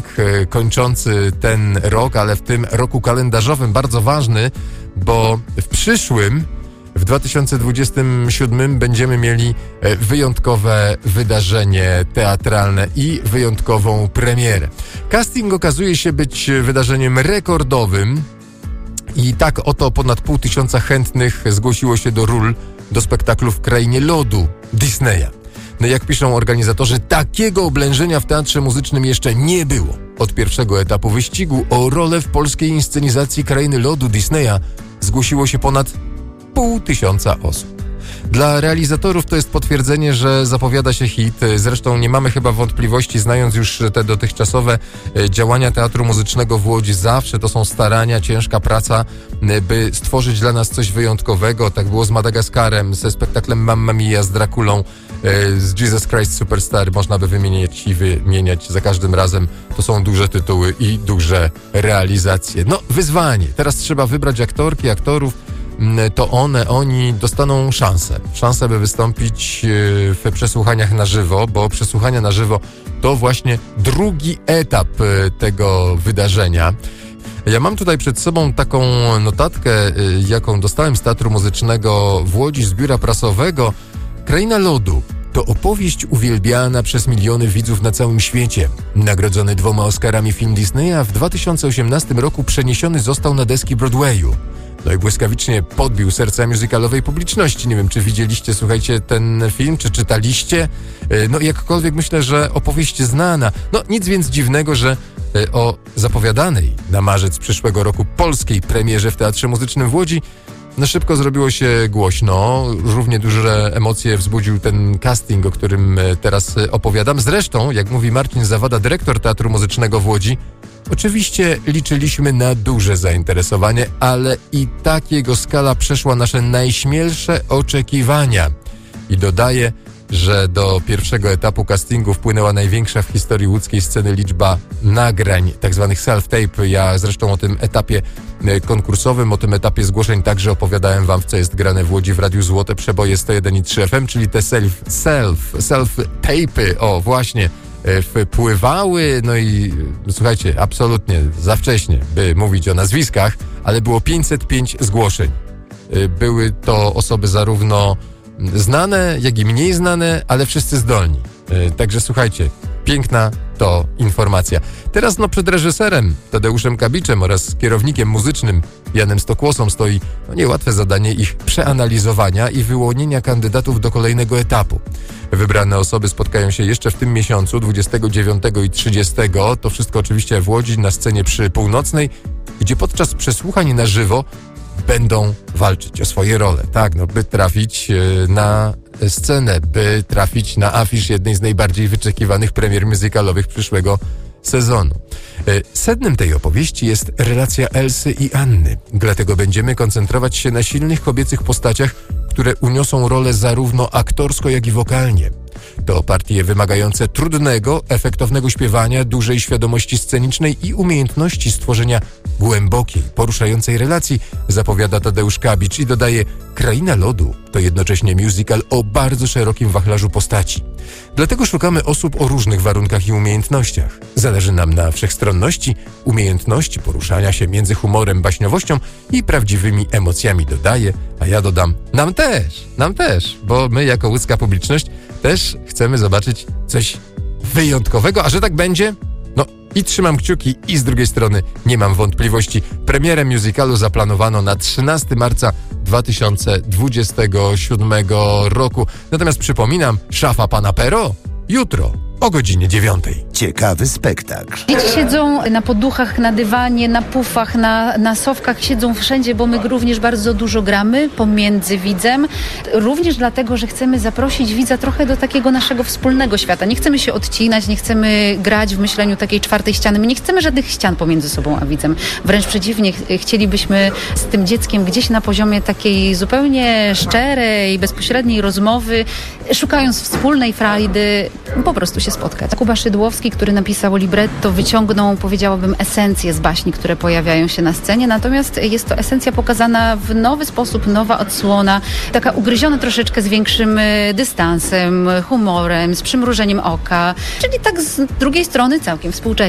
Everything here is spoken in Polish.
casting kończący ten rok, ale w tym roku kalendarzowym bardzo ważny, bo w przyszłym, w 2027 będziemy mieli wyjątkowe wydarzenie teatralne i wyjątkową premierę. Casting okazuje się być wydarzeniem rekordowym i tak oto ponad 500 chętnych zgłosiło się do ról do spektaklu w Krainie Lodu Disneya. No jak piszą organizatorzy, takiego oblężenia w teatrze muzycznym jeszcze nie było. Od pierwszego etapu wyścigu o rolę w polskiej inscenizacji Krainy Lodu Disneya zgłosiło się ponad 500 osób. Dla realizatorów to jest potwierdzenie, że zapowiada się hit. Zresztą nie mamy chyba wątpliwości, znając już te dotychczasowe działania Teatru Muzycznego w Łodzi. Zawsze to są starania, ciężka praca, by stworzyć dla nas coś wyjątkowego. Tak było z Madagaskarem, ze spektaklem Mamma Mia, z Drakulą, z Jesus Christ Superstar. Można by wymieniać i wymieniać za każdym razem. To są duże tytuły i duże realizacje. No, wyzwanie. Teraz trzeba wybrać aktorki, aktorów. To oni dostaną szansę, by wystąpić w przesłuchaniach na żywo, bo przesłuchania na żywo to właśnie drugi etap tego wydarzenia. Ja mam tutaj przed sobą taką notatkę, jaką dostałem z Teatru Muzycznego w Łodzi, z biura prasowego. Kraina Lodu to opowieść uwielbiana przez miliony widzów na całym świecie. Nagrodzony 2 Oscarami film Disneya w 2018 roku przeniesiony został na deski Broadwayu. No i błyskawicznie podbił serca musicalowej publiczności. Nie wiem, czy widzieliście, słuchajcie, ten film, czy czytaliście. No jakkolwiek myślę, że opowieść znana. No nic więc dziwnego, że o zapowiadanej na marzec przyszłego roku polskiej premierze w Teatrze Muzycznym w Łodzi no szybko zrobiło się głośno. Równie duże emocje wzbudził ten casting, o którym teraz opowiadam. Zresztą, jak mówi Marcin Zawada, dyrektor Teatru Muzycznego w Łodzi, oczywiście liczyliśmy na duże zainteresowanie, ale i tak jego skala przeszła nasze najśmielsze oczekiwania. I dodaje, że do pierwszego etapu castingu wpłynęła największa w historii łódzkiej sceny liczba nagrań, tak zwanych self-tape. Ja zresztą o tym etapie konkursowym, o tym etapie zgłoszeń także opowiadałem wam, w co jest grane w Łodzi w Radiu Złote Przeboje 101,3 FM, czyli te self-tape'y, o właśnie, wpływały, no i słuchajcie, absolutnie za wcześnie, by mówić o nazwiskach, ale było 505 zgłoszeń. Były to osoby zarówno znane, jak i mniej znane, ale wszyscy zdolni. Także słuchajcie, piękna to informacja. Teraz przed reżyserem Tadeuszem Kabiczem oraz kierownikiem muzycznym Janem Stokłosą stoi niełatwe zadanie ich przeanalizowania i wyłonienia kandydatów do kolejnego etapu. Wybrane osoby spotkają się jeszcze w tym miesiącu, 29 i 30. To wszystko oczywiście w Łodzi, na scenie przy Północnej, gdzie podczas przesłuchań na żywo będą walczyć o swoje role, tak, by trafić na scenę, by trafić na afisz jednej z najbardziej wyczekiwanych premier musicalowych przyszłego sezonu. Sednem tej opowieści jest relacja Elsy i Anny, dlatego będziemy koncentrować się na silnych kobiecych postaciach, które uniosą rolę zarówno aktorsko, jak i wokalnie. To partie wymagające trudnego, efektownego śpiewania, dużej świadomości scenicznej i umiejętności stworzenia głębokiej, poruszającej relacji, zapowiada Tadeusz Kabicz i dodaje: Kraina Lodu to jednocześnie musical o bardzo szerokim wachlarzu postaci. Dlatego szukamy osób o różnych warunkach i umiejętnościach. Zależy nam na wszechstronności, umiejętności poruszania się między humorem, baśniowością i prawdziwymi emocjami, dodaje, a ja dodam, nam też, bo my jako łódzka publiczność też chcemy zobaczyć coś wyjątkowego, a że tak będzie, i trzymam kciuki i z drugiej strony nie mam wątpliwości. Premierę musicalu zaplanowano na 13 marca 2027 roku. Natomiast przypominam, Szafa Pana Pero jutro o godzinie 9. Ciekawy spektakl. Dzieci siedzą na poduchach, na dywanie, na pufach, na sofkach, siedzą wszędzie, bo my również bardzo dużo gramy pomiędzy widzem. Również dlatego, że chcemy zaprosić widza trochę do takiego naszego wspólnego świata. Nie chcemy się odcinać, nie chcemy grać w myśleniu takiej czwartej ściany. My nie chcemy żadnych ścian pomiędzy sobą a widzem. Wręcz przeciwnie, chcielibyśmy z tym dzieckiem gdzieś na poziomie takiej zupełnie szczerej, bezpośredniej rozmowy, szukając wspólnej frajdy, po prostu się spotkać. Kuba Szydłowski, który napisał libretto, wyciągnął, powiedziałabym, esencje z baśni, które pojawiają się na scenie, natomiast jest to esencja pokazana w nowy sposób, nowa odsłona, taka ugryziona troszeczkę z większym dystansem, humorem, z przymrużeniem oka, czyli tak z drugiej strony całkiem współcześnie.